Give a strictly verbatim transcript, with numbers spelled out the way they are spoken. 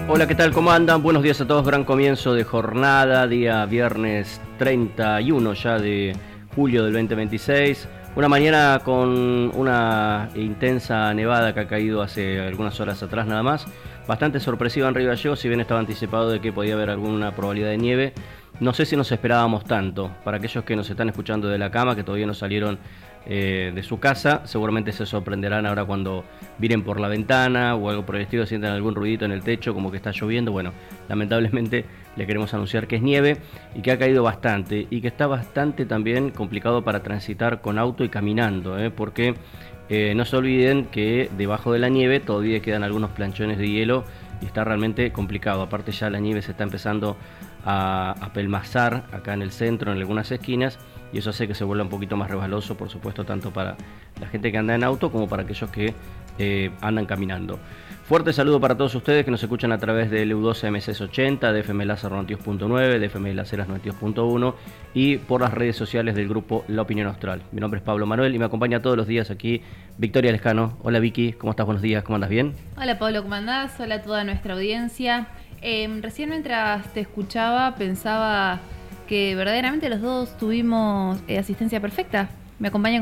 Hola, ¿qué tal? ¿Cómo andan? Buenos días a todos. Gran comienzo de jornada, día viernes treinta y uno ya de julio del veinte veintiséis. Una mañana con una intensa nevada que ha caído hace algunas horas atrás nada más. Bastante sorpresiva en Río Gallegos, si bien estaba anticipado de que podía haber alguna probabilidad de nieve. No sé si nos esperábamos tanto. Para aquellos que nos están escuchando de la cama, que todavía no salieron eh, de su casa, seguramente se sorprenderán ahora cuando miren por la ventana o algo por el estilo, sientan algún ruidito en el techo, como que está lloviendo. Bueno, lamentablemente le queremos anunciar que es nieve y que ha caído bastante y que está bastante también complicado para transitar con auto y caminando, ¿eh? porque eh, no se olviden que debajo de la nieve todavía quedan algunos planchones de hielo y está realmente complicado. Aparte ya la nieve se está empezando a, a pelmazar acá en el centro, en algunas esquinas, y eso hace que se vuelva un poquito más resbaloso, por supuesto, tanto para la gente que anda en auto como para aquellos que eh, andan caminando. Fuerte saludo para todos ustedes que nos escuchan a través de L U doce M C S ochenta, de F M Láser noventa y dos punto nueve, de F M Las Heras noventa y dos punto uno y por las redes sociales del grupo La Opinión Austral. Mi nombre es Pablo Manuel y me acompaña todos los días aquí Victoria Lescano. Hola Vicky, ¿cómo estás? Buenos días, ¿cómo andas? ¿Bien? Hola Pablo, ¿cómo andás? Hola a toda nuestra audiencia. Eh, recién mientras te escuchaba pensaba que verdaderamente los dos tuvimos eh, asistencia perfecta. Me acompañan